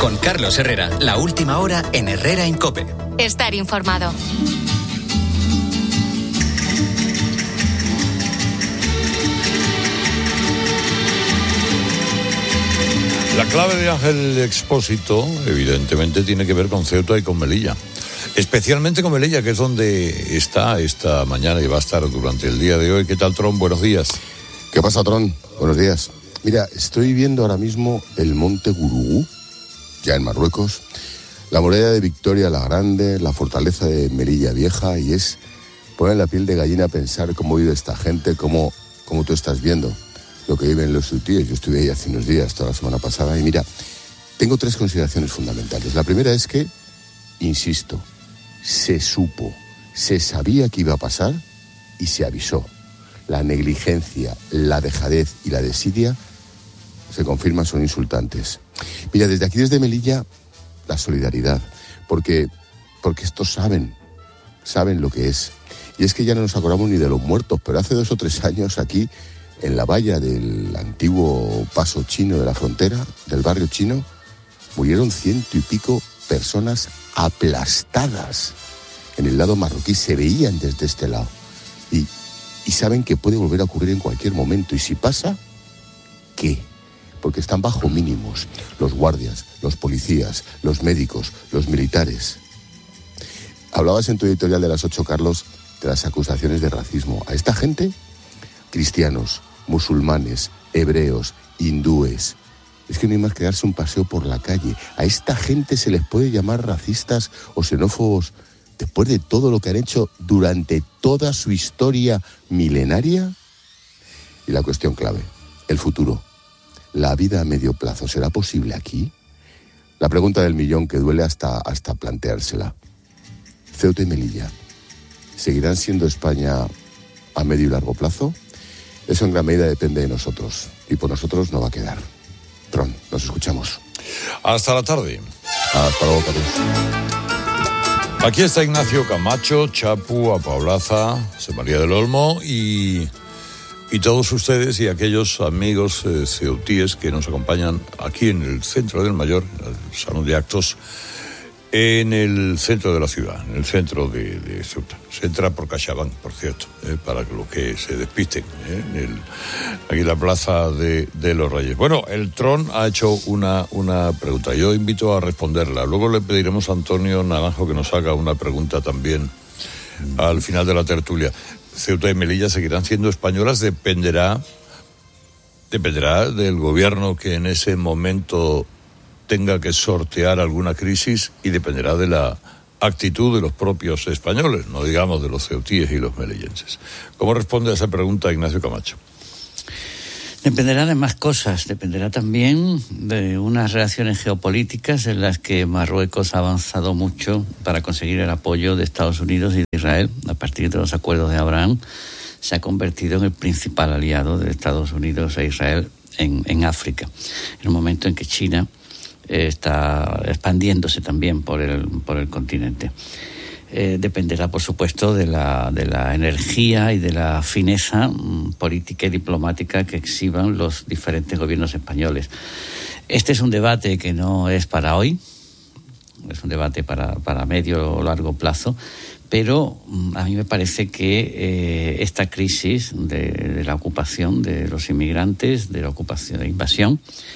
Con Carlos Herrera, la última hora en Herrera en COPE. Estar informado. La clave de Ángel Expósito, evidentemente, tiene que ver con Ceuta y con Melilla. Especialmente con Melilla, que es donde está esta mañana y va a estar durante el día de hoy. ¿Qué tal, Tron? Buenos días. ¿Qué pasa, Tron? Buenos días. Mira, estoy viendo ahora mismo el monte Gurugú, ya en Marruecos, la muralla de Victoria la Grande, la fortaleza de Melilla Vieja, y es poner la piel de gallina a pensar cómo vive esta gente, cómo tú estás viendo lo que viven los ceutíes. Yo estuve ahí hace unos días, toda la semana pasada, y mira, tengo 3 consideraciones fundamentales. La primera es que, insisto, se supo, se sabía que iba a pasar y se avisó. La negligencia, la dejadez y la desidia se confirman, son insultantes. Mira, desde aquí, desde Melilla, la solidaridad, porque estos saben lo que es. Y es que ya no nos acordamos ni de los muertos, pero hace 2 o 3 años aquí, en la valla del antiguo paso chino de la frontera, del barrio chino, murieron 100 y pico personas aplastadas. En el lado marroquí se veían desde este lado. Y saben que puede volver a ocurrir en cualquier momento. Y si pasa, ¿qué? Porque están bajo mínimos los guardias, los policías, los médicos, los militares. Hablabas en tu editorial de las 8, Carlos, de las acusaciones de racismo. A esta gente, cristianos, musulmanes, hebreos, hindúes. Es que no hay más que darse un paseo por la calle. A esta gente se les puede llamar racistas o xenófobos después de todo lo que han hecho durante toda su historia milenaria. Y la cuestión clave, el futuro. ¿La vida a medio plazo será posible aquí? La pregunta del millón que duele hasta planteársela. Ceuta y Melilla, ¿seguirán siendo España a medio y largo plazo? Eso en gran medida depende de nosotros. Y por nosotros no va a quedar. Tron, nos escuchamos. Hasta la tarde. Hasta luego, Carlos. Aquí está Ignacio Camacho, Chapu, Apaulaza, José María del Olmo y todos ustedes y aquellos amigos ceutíes que nos acompañan aquí en el centro del Mayor, el salón de actos, en el centro de la ciudad, en el centro de Ceuta. Se entra por Cachabán, por cierto, para los que se despisten, aquí en la plaza de los Reyes. Bueno, el Tron ha hecho una pregunta. Yo invito a responderla. Luego le pediremos a Antonio Naranjo que nos haga una pregunta también al final de la tertulia. Ceuta y Melilla seguirán siendo españolas, dependerá del gobierno que en ese momento tenga que sortear alguna crisis y dependerá de la actitud de los propios españoles, no digamos de los ceutíes y los melillenses. ¿Cómo responde a esa pregunta Ignacio Camacho? Dependerá de más cosas, dependerá también de unas relaciones geopolíticas en las que Marruecos ha avanzado mucho para conseguir el apoyo de Estados Unidos y de Israel. A partir de los acuerdos de Abraham, se ha convertido en el principal aliado de Estados Unidos e Israel en África, en un momento en que China está expandiéndose también por el continente. Dependerá, por supuesto, de la energía y de la fineza política y diplomática que exhiban los diferentes gobiernos españoles. Este es un debate que no es para hoy, es un debate para medio o largo plazo, pero a mí me parece que esta crisis de la ocupación de los inmigrantes, de la ocupación, de la invasión,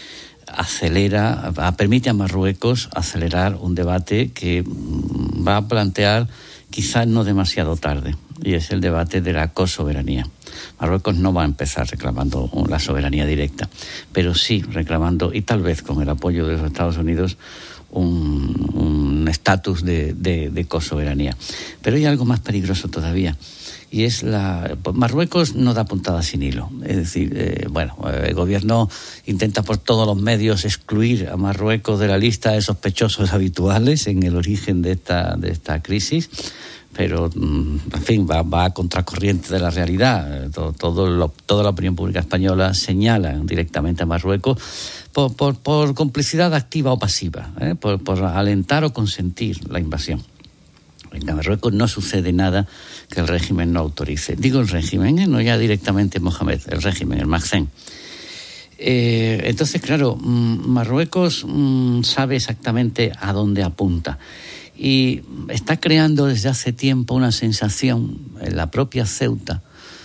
permite a Marruecos acelerar un debate que va a plantear quizás no demasiado tarde, y es el debate de la cosoberanía. Marruecos no va a empezar reclamando la soberanía directa, pero sí reclamando, y tal vez con el apoyo de los Estados Unidos, un estatus de cosoberanía. Pero hay algo más peligroso todavía, y es Marruecos no da puntadas sin hilo. Es decir, el gobierno intenta por todos los medios excluir a Marruecos de la lista de sospechosos habituales en el origen de esta crisis, pero, en fin, va a contracorriente de la realidad. Toda la opinión pública española señala directamente a Marruecos por complicidad activa o pasiva, por alentar o consentir la invasión. En Marruecos no sucede nada que el régimen no autorice. Digo el régimen, no ya directamente Mohamed, el régimen, el Mahsen. Entonces, claro, Marruecos sabe exactamente a dónde apunta y está creando desde hace tiempo una sensación en la propia Ceuta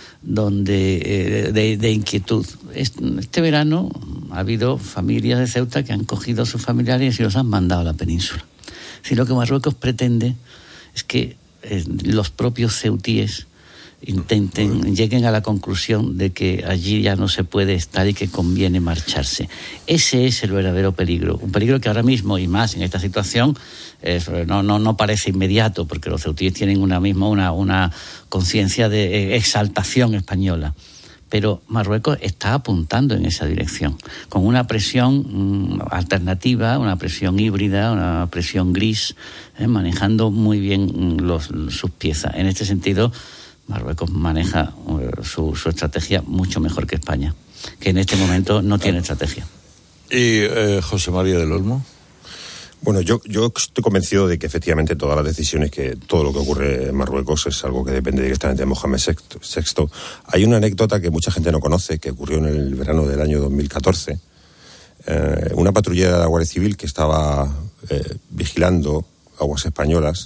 de inquietud. Este verano ha habido familias de Ceuta que han cogido a sus familiares y los han mandado a la península. Si lo que Marruecos pretende es que los propios ceutíes lleguen a la conclusión de que allí ya no se puede estar y que conviene marcharse. Ese es el verdadero peligro. Un peligro que ahora mismo, y más en esta situación, no parece inmediato, porque los ceutíes tienen una conciencia de exaltación española. Pero Marruecos está apuntando en esa dirección, con una presión alternativa, una presión híbrida, una presión gris, manejando muy bien sus piezas. En este sentido, Marruecos maneja su estrategia mucho mejor que España, que en este momento no tiene estrategia. ¿Y José María del Olmo? Bueno, yo estoy convencido de que efectivamente todas las decisiones, todo lo que ocurre en Marruecos es algo que depende directamente de Mohamed VI. Hay una anécdota que mucha gente no conoce, que ocurrió en el verano del año 2014. Una patrullera de la Guardia Civil que estaba vigilando aguas españolas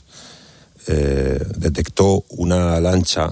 detectó una lancha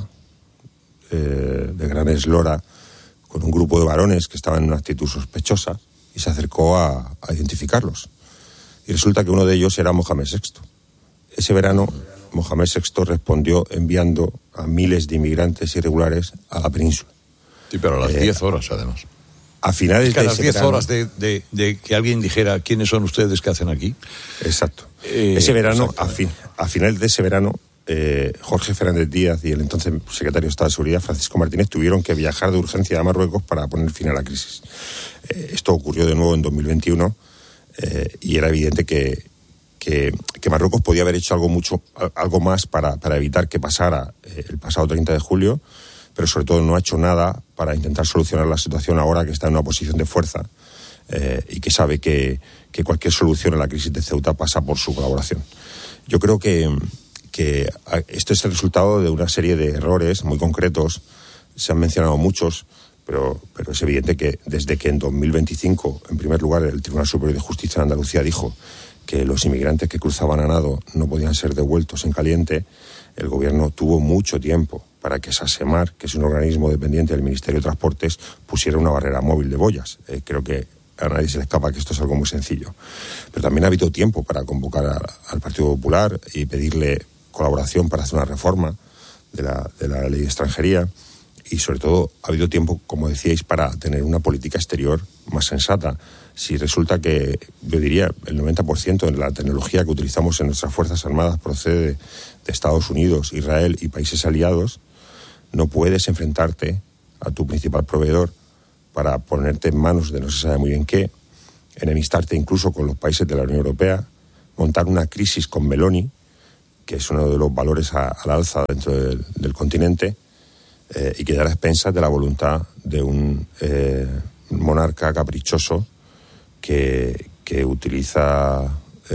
de gran eslora con un grupo de varones que estaban en una actitud sospechosa y se acercó a identificarlos. Y resulta que uno de ellos era Mohamed VI. Ese verano, Mohamed VI respondió enviando a miles de inmigrantes irregulares a la península. Sí, pero a las 10 horas, además. A finales es que de a las 10 verano, horas de que alguien dijera ¿quiénes son ustedes que hacen aquí? Exacto. Ese verano, a final de ese verano, Jorge Fernández Díaz y el entonces secretario de Estado de Seguridad, Francisco Martínez, tuvieron que viajar de urgencia a Marruecos para poner fin a la crisis. Esto ocurrió de nuevo en 2021 y era evidente que Marruecos podía haber hecho algo más para evitar que pasara el pasado 30 de julio, pero sobre todo no ha hecho nada para intentar solucionar la situación ahora que está en una posición de fuerza y que sabe que cualquier solución a la crisis de Ceuta pasa por su colaboración. Yo creo que esto es el resultado de una serie de errores muy concretos. Se han mencionado muchos, pero es evidente que desde que en 2025, en primer lugar, el Tribunal Superior de Justicia de Andalucía dijo que los inmigrantes que cruzaban a nado no podían ser devueltos en caliente, el gobierno tuvo mucho tiempo para que SASEMAR, que es un organismo dependiente del Ministerio de Transportes, pusiera una barrera móvil de boyas. Creo que a nadie se le escapa que esto es algo muy sencillo. Pero también ha habido tiempo para convocar al Partido Popular y pedirle colaboración para hacer una reforma de la ley de extranjería. Y sobre todo ha habido tiempo, como decíais, para tener una política exterior más sensata. Si resulta que, yo diría, el 90% de la tecnología que utilizamos en nuestras Fuerzas Armadas procede de Estados Unidos, Israel y países aliados, no puedes enfrentarte a tu principal proveedor para ponerte en manos de no se sabe muy bien qué, enemistarte incluso con los países de la Unión Europea, montar una crisis con Meloni, que es uno de los valores al alza dentro del continente, y quedar a expensas de la voluntad de un monarca caprichoso que utiliza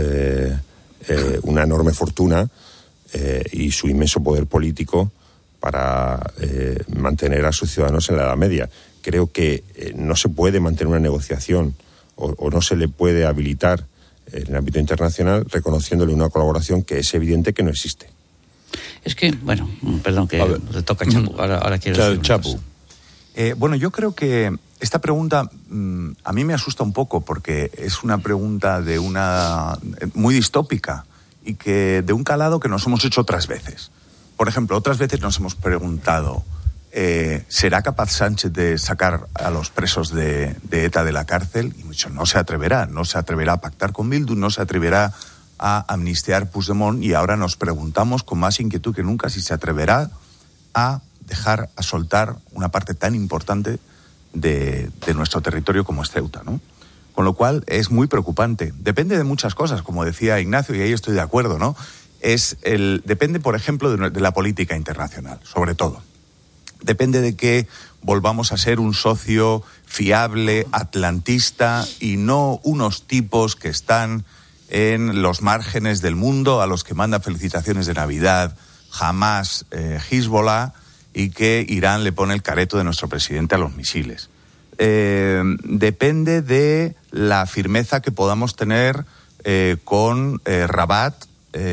una enorme fortuna y su inmenso poder político para mantener a sus ciudadanos en la Edad Media. Creo que no se puede mantener una negociación o no se le puede habilitar en el ámbito internacional reconociéndole una colaboración que es evidente que no existe. Es que, bueno, perdón, que le toca a Chapu. Ahora quiero decir Chapu. Bueno, yo creo que esta pregunta a mí me asusta un poco porque es una pregunta muy distópica y que de un calado que nos hemos hecho otras veces. Por ejemplo, otras veces nos hemos preguntado, ¿será capaz Sánchez de sacar a los presos de ETA de la cárcel? Y mucho, no se atreverá a pactar con Bildu, no se atreverá a amnistiar Puigdemont, y ahora nos preguntamos con más inquietud que nunca si se atreverá a soltar una parte tan importante de nuestro territorio como es Ceuta, ¿no? Con lo cual es muy preocupante. Depende de muchas cosas, como decía Ignacio, y ahí estoy de acuerdo, ¿no? Depende, por ejemplo, de la política internacional, sobre todo. Depende de que volvamos a ser un socio fiable, atlantista, y no unos tipos que están en los márgenes del mundo, a los que manda felicitaciones de Navidad Hamás, Hezbollah, y que Irán le pone el careto de nuestro presidente a los misiles. depende de la firmeza que podamos tener con Rabat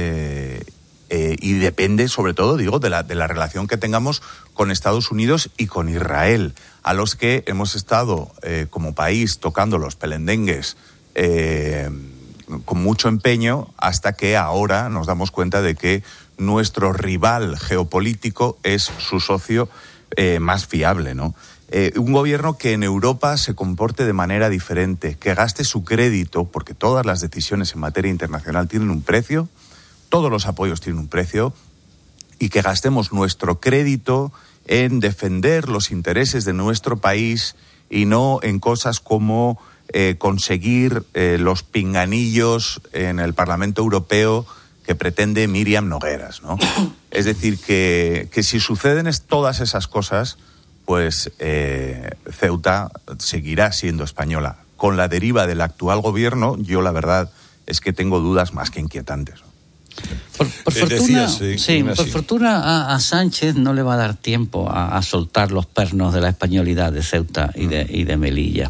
y depende, sobre todo, digo, de la relación que tengamos con Estados Unidos y con Israel, a los que hemos estado como país tocando los pelendengues con mucho empeño, hasta que ahora nos damos cuenta de que nuestro rival geopolítico es su socio más fiable, ¿no? Un gobierno que en Europa se comporte de manera diferente, que gaste su crédito, porque todas las decisiones en materia internacional tienen un precio, todos los apoyos tienen un precio, y que gastemos nuestro crédito en defender los intereses de nuestro país y no en cosas como conseguir los pinganillos en el Parlamento Europeo que pretende Míriam Nogueras, ¿no? Es decir, que si suceden todas esas cosas, pues Ceuta seguirá siendo española. Con la deriva del actual gobierno, yo la verdad es que tengo dudas más que inquietantes, ¿no? Por fortuna a Sánchez no le va a dar tiempo a soltar los pernos de la españolidad de Ceuta y de Melilla.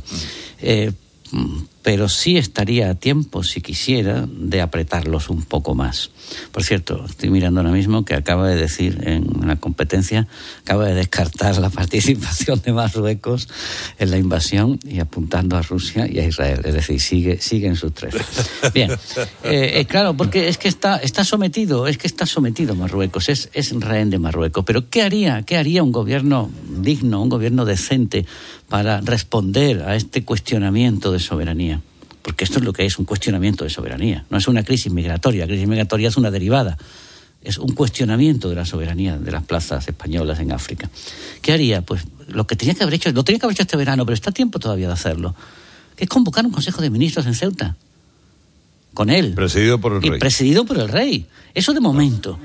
Pero sí estaría a tiempo, si quisiera, de apretarlos un poco más. Por cierto, estoy mirando ahora mismo que acaba de decir en la competencia, acaba de descartar la participación de Marruecos en la invasión y apuntando a Rusia y a Israel. Es decir, sigue en sus tres. Bien, claro, porque es que está sometido Marruecos, es rehén de Marruecos. Pero ¿qué haría un gobierno digno, un gobierno decente para responder a este cuestionamiento de soberanía? Porque esto es lo que es, un cuestionamiento de soberanía. No es una crisis migratoria. La crisis migratoria es una derivada. Es un cuestionamiento de la soberanía de las plazas españolas en África. ¿Qué haría? Pues lo tenía que haber hecho este verano, pero está a tiempo todavía de hacerlo. Que es convocar un Consejo de Ministros en Ceuta. Con él. Presidido por el rey. Presidido por el rey. Eso de momento.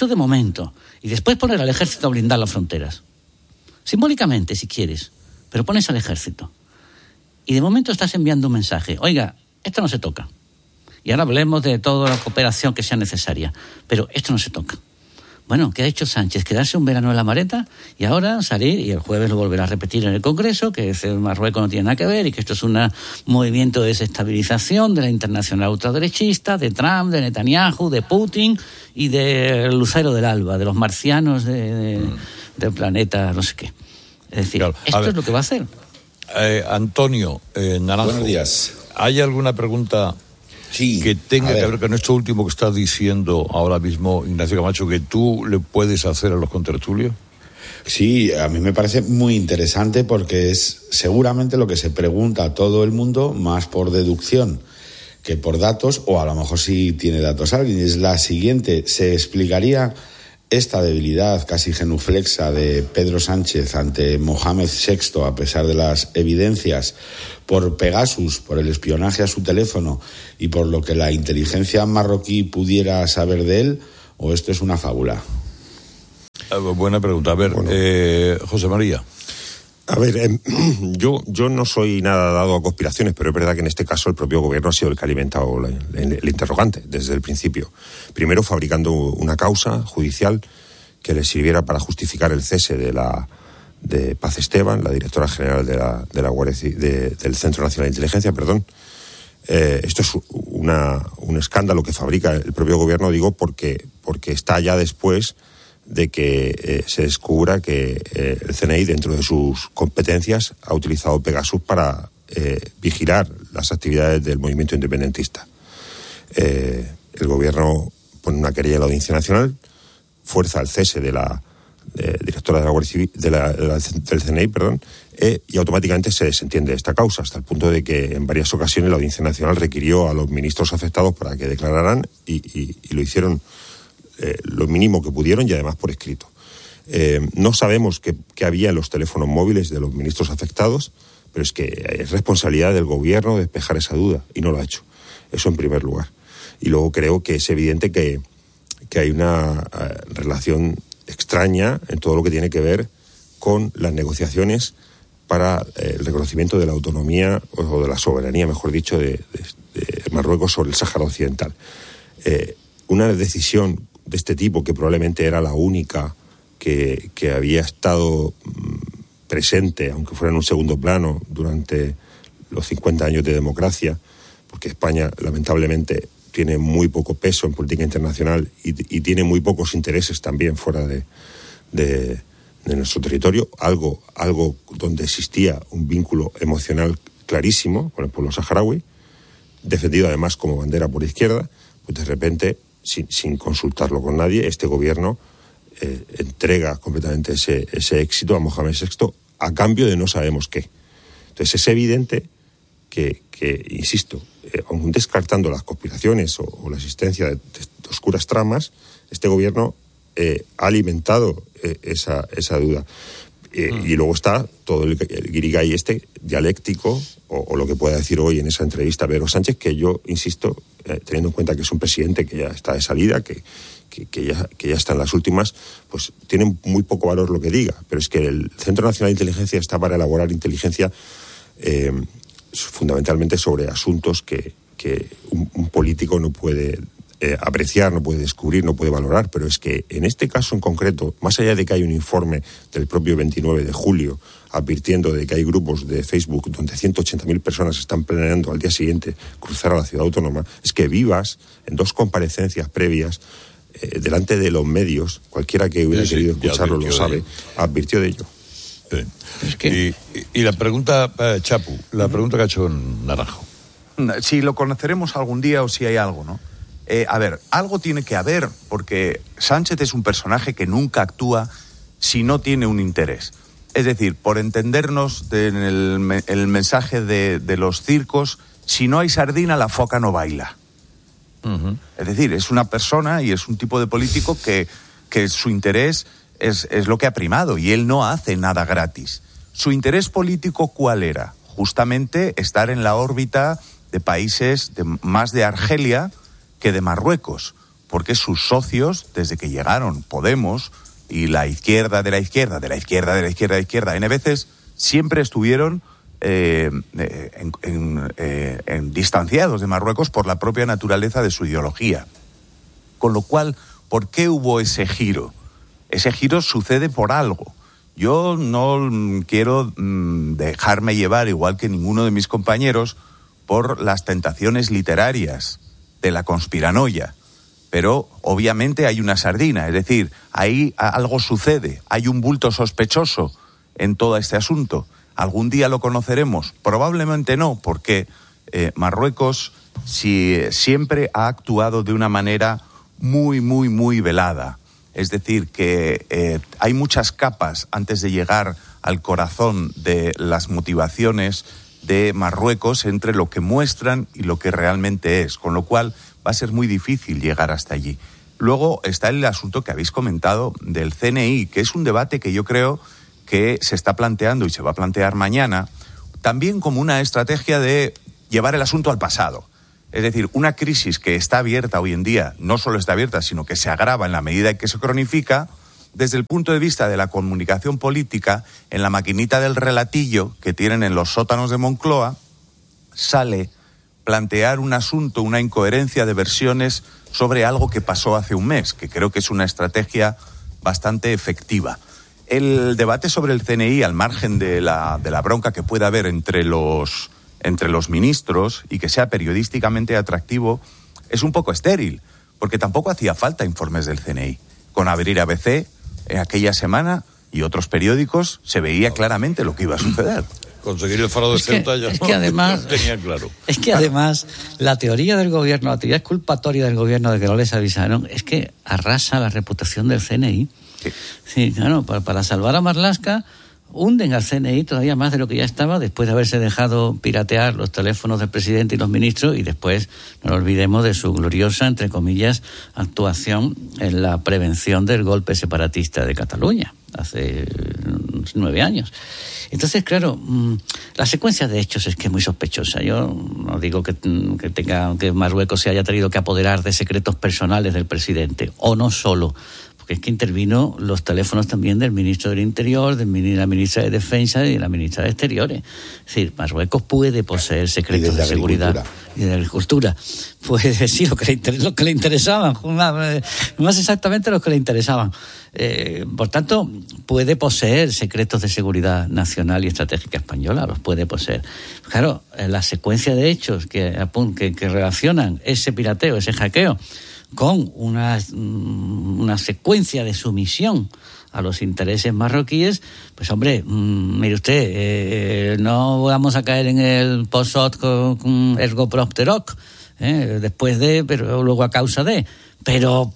Y después poner al ejército a blindar las fronteras. Simbólicamente, si quieres. Pero pones al ejército. Y de momento estás enviando un mensaje. Oiga, esto no se toca. Y ahora hablemos de toda la cooperación que sea necesaria. Pero esto no se toca. Bueno, ¿qué ha hecho Sánchez? Quedarse un verano en la maleta y ahora salir, y el jueves lo volverá a repetir en el Congreso, que Marruecos no tiene nada que ver y que esto es un movimiento de desestabilización de la internacional ultraderechista, de Trump, de Netanyahu, de Putin y del lucero del alba, de los marcianos del planeta no sé qué. Es decir, claro, esto es lo que va a hacer. Antonio Naranjo. Buenos días. ¿Hay alguna pregunta que tenga que ver con esto último que está diciendo ahora mismo Ignacio Camacho, que tú le puedes hacer a los contertulios? Sí, a mí me parece muy interesante porque es seguramente lo que se pregunta a todo el mundo, más por deducción que por datos, o a lo mejor sí tiene datos alguien. Es la siguiente: ¿se explicaría esta debilidad casi genuflexa de Pedro Sánchez ante Mohamed VI, a pesar de las evidencias, por Pegasus, por el espionaje a su teléfono y por lo que la inteligencia marroquí pudiera saber de él, o esto es una fábula? Buena pregunta. A ver, José María. A ver, yo no soy nada dado a conspiraciones, pero es verdad que en este caso el propio gobierno ha sido el que ha alimentado el interrogante desde el principio. Primero fabricando una causa judicial que le sirviera para justificar el cese de Paz Esteban, la directora general del Centro Nacional de Inteligencia, perdón. Esto es un escándalo que fabrica el propio gobierno, digo, porque está ya después de que se descubra que el CNI, dentro de sus competencias, ha utilizado Pegasus para vigilar las actividades del movimiento independentista. El gobierno pone una querella en la Audiencia Nacional, fuerza el cese de la directora de la Guardia Civil, del CNI, y automáticamente se desentiende de esta causa, hasta el punto de que en varias ocasiones la Audiencia Nacional requirió a los ministros afectados para que declararan y lo hicieron lo mínimo que pudieron y además por escrito. No sabemos qué había en los teléfonos móviles de los ministros afectados, pero es que es responsabilidad del gobierno despejar esa duda y no lo ha hecho. Eso en primer lugar. Y luego creo que es evidente que hay una relación extraña en todo lo que tiene que ver con las negociaciones para el reconocimiento de la autonomía o de la soberanía, mejor dicho, de Marruecos sobre el Sáhara Occidental. Una decisión de este tipo, que probablemente era la única que había estado presente, aunque fuera en un segundo plano, durante los 50 años de democracia, porque España, lamentablemente, tiene muy poco peso en política internacional y tiene muy pocos intereses también fuera de nuestro territorio, algo donde existía un vínculo emocional clarísimo con el pueblo saharaui, defendido además como bandera por la izquierda, pues de repente, sin consultarlo con nadie, este gobierno entrega completamente ese éxito a Mohamed VI a cambio de no sabemos qué. Entonces es evidente que insisto, aun descartando las conspiraciones o la existencia de oscuras tramas, este gobierno ha alimentado esa duda. Y luego está todo el guirigay dialéctico, o lo que pueda decir hoy en esa entrevista Pedro Sánchez, que yo, insisto, teniendo en cuenta que es un presidente que ya está de salida, que ya está en las últimas, pues tiene muy poco valor lo que diga. Pero es que el Centro Nacional de Inteligencia está para elaborar inteligencia fundamentalmente sobre asuntos que un político no puede apreciar, no puede descubrir, no puede valorar, pero es que en este caso en concreto, más allá de que hay un informe del propio 29 de julio advirtiendo de que hay grupos de Facebook donde 180.000 personas están planeando al día siguiente cruzar a la ciudad autónoma, es que Vivas, en 2 comparecencias previas, delante de los medios, cualquiera que hubiera querido escucharlo lo sabe, advirtió de ello. Sí. Es que... y la pregunta, Chapu, la pregunta que ha hecho Naranjo. Si lo conoceremos algún día o si hay algo, ¿no? A ver, algo tiene que haber, porque Sánchez es un personaje que nunca actúa si no tiene un interés. Es decir, por entendernos en el mensaje de los circos, si no hay sardina, la foca no baila. Uh-huh. Es decir, es una persona y es un tipo de político que su interés es lo que ha primado, y él no hace nada gratis. ¿Su interés político cuál era? Justamente estar en la órbita de países más de Argelia que de Marruecos, porque sus socios, desde que llegaron Podemos y la izquierda de la izquierda, de la izquierda, de la izquierda, de la izquierda, N veces, siempre estuvieron distanciados de Marruecos por la propia naturaleza de su ideología. Con lo cual, ¿por qué hubo ese giro? Ese giro sucede por algo. Yo no quiero dejarme llevar, igual que ninguno de mis compañeros, por las tentaciones literarias de la conspiranoia, pero obviamente hay una sardina, es decir, ahí algo sucede, hay un bulto sospechoso en todo este asunto. ¿Algún día lo conoceremos? Probablemente no, porque Marruecos siempre ha actuado de una manera muy, muy, muy velada. Es decir, que hay muchas capas antes de llegar al corazón de las motivaciones de Marruecos entre lo que muestran y lo que realmente es, con lo cual va a ser muy difícil llegar hasta allí. Luego está el asunto que habéis comentado del CNI, que es un debate que yo creo que se está planteando y se va a plantear mañana, también como una estrategia de llevar el asunto al pasado. Es decir, una crisis que está abierta hoy en día, no solo está abierta, sino que se agrava en la medida en que se cronifica. Desde el punto de vista de la comunicación política, en la maquinita del relatillo que tienen en los sótanos de Moncloa, sale plantear un asunto, una incoherencia de versiones sobre algo que pasó hace un mes, que creo que es una estrategia bastante efectiva. El debate sobre el CNI, al margen de la bronca que pueda haber entre los ministros y que sea periodísticamente atractivo, es un poco estéril, porque tampoco hacía falta informes del CNI. Con abrir ABC, en aquella semana y otros periódicos se veía claramente lo que iba a suceder. Conseguir el faro de Ceuta ya además, tenía claro. Es que además la teoría del gobierno, la teoría exculpatoria del gobierno de que no les avisaron, es que arrasa la reputación del CNI. Sí, claro, para salvar a Marlaska hunden al CNI todavía más de lo que ya estaba, después de haberse dejado piratear los teléfonos del presidente y los ministros, y después, no lo olvidemos, de su gloriosa, entre comillas, actuación en la prevención del golpe separatista de Cataluña, hace 9 años. Entonces, claro, la secuencia de hechos es que es muy sospechosa. Yo no digo que Marruecos se haya tenido que apoderar de secretos personales del presidente, o no solo, porque es que intervino los teléfonos también del ministro del Interior, de la ministra de Defensa y de la ministra de Exteriores. Es decir, Marruecos puede poseer secretos de seguridad y de agricultura. Puede decir lo que le interesaban, más exactamente lo que le interesaban. Por tanto, puede poseer secretos de seguridad nacional y estratégica española, los puede poseer. Claro, la secuencia de hechos que relacionan ese pirateo, ese hackeo, con una secuencia de sumisión a los intereses marroquíes, pues hombre, mire usted, no vamos a caer en el post-hoc con ergo propter hoc, después de, pero luego a causa de, pero,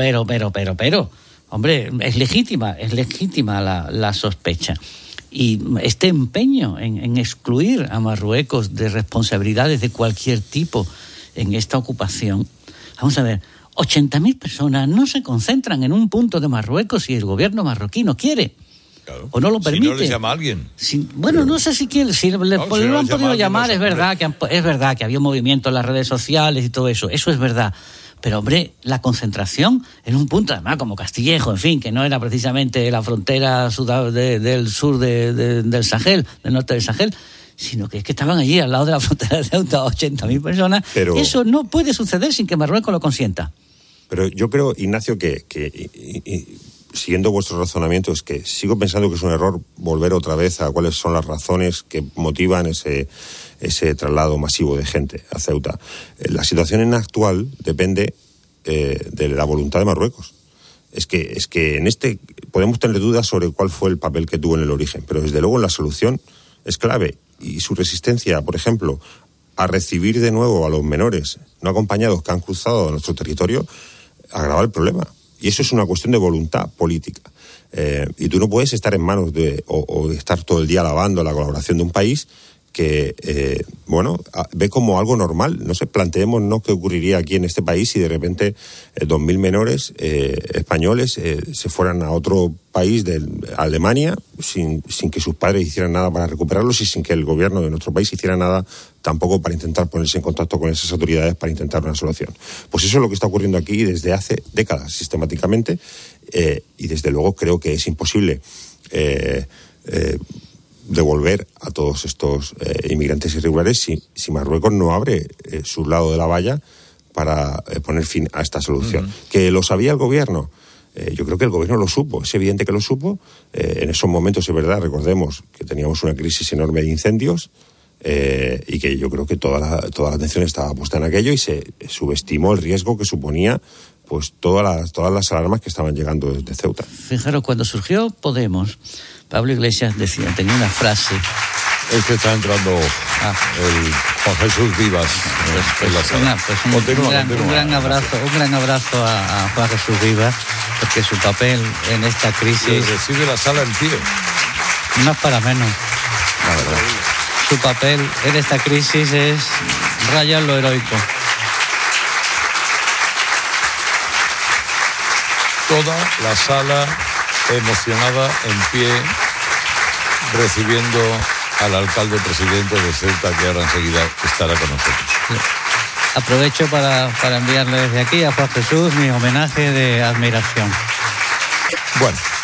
hombre, es legítima la sospecha. Y este empeño en excluir a Marruecos de responsabilidades de cualquier tipo en esta ocupación, vamos a ver, 80.000 personas no se concentran en un punto de Marruecos si el gobierno marroquí no quiere. Claro. O no lo permite. Si no les llama a alguien. No sé si quiere, si lo han podido llamar, es verdad que había un movimiento en las redes sociales y todo eso es verdad. Pero, hombre, la concentración en un punto, además, como Castillejo, en fin, que no era precisamente la frontera del sur del Sahel, del norte del Sahel, sino que es que estaban allí al lado de la frontera de Ceuta 80.000 personas. Pero eso no puede suceder sin que Marruecos lo consienta. Pero yo creo, Ignacio, que siguiendo vuestro razonamiento, es que sigo pensando que es un error volver otra vez a cuáles son las razones que motivan ese traslado masivo de gente a Ceuta. La situación actual depende de la voluntad de Marruecos. Es que en podemos tener dudas sobre cuál fue el papel que tuvo en el origen, pero desde luego la solución es clave, y su resistencia, por ejemplo, a recibir de nuevo a los menores no acompañados que han cruzado nuestro territorio, agrava el problema. Y eso es una cuestión de voluntad política. Y tú no puedes estar en manos o estar todo el día alabando la colaboración de un país que, ve como algo normal. No sé, planteémonos qué ocurriría aquí en este país si de repente 2.000 menores españoles se fueran a otro país de Alemania sin que sus padres hicieran nada para recuperarlos y sin que el gobierno de nuestro país hiciera nada tampoco para intentar ponerse en contacto con esas autoridades para intentar una solución. Pues eso es lo que está ocurriendo aquí desde hace décadas, sistemáticamente, y desde luego creo que es imposible devolver a todos estos inmigrantes irregulares si Marruecos no abre su lado de la valla para poner fin a esta solución. Uh-huh. ¿Que lo sabía el gobierno? Yo creo que el gobierno lo supo, es evidente que lo supo. En esos momentos, es verdad, recordemos que teníamos una crisis enorme de incendios y que yo creo que toda la atención estaba puesta en aquello y se subestimó el riesgo que suponía pues todas las alarmas que estaban llegando desde Ceuta. Fijaros, cuando surgió Podemos, Pablo Iglesias tenía una frase. Es que está entrando el Juan Jesús Vivas en la sala. Un gran abrazo a Juan Jesús Vivas, porque su papel en esta crisis... Recibe la sala en pie. No es para menos, la verdad. Su papel en esta crisis es rayar lo heroico. Toda la sala emocionada en pie, recibiendo al alcalde presidente de Ceuta, que ahora enseguida estará con nosotros. Aprovecho para enviarle desde aquí a Juan Jesús mi homenaje de admiración. Bueno.